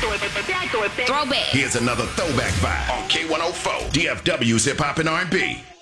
Throwback. Here's another throwback vibe on K104, DFW's Hip Hop and R&B.